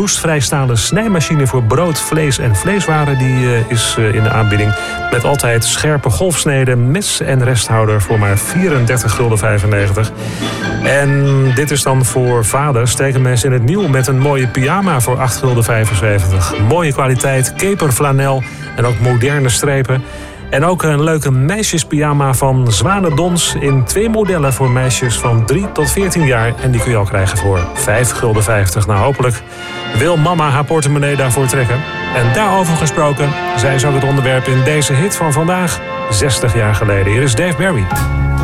roestvrijstalen snijmachine voor brood, vlees en vleeswaren. Die is in de aanbieding. Met altijd scherpe golfsneden, mes en resthouder voor maar €34,95. En dit is dan voor vaders. Steken mensen in het nieuw met een mooie pyjama voor €8,75. Mooie kwaliteit, keperflanel en ook moderne strepen. En ook een leuke meisjespyjama van Zwanendons in 2 modellen voor meisjes van 3 tot 14 jaar. En die kun je al krijgen voor €5,50. Nou, hopelijk wil mama haar portemonnee daarvoor trekken. En daarover gesproken, zij is ook het onderwerp in deze hit van vandaag, 60 jaar geleden. Hier is Dave Berry.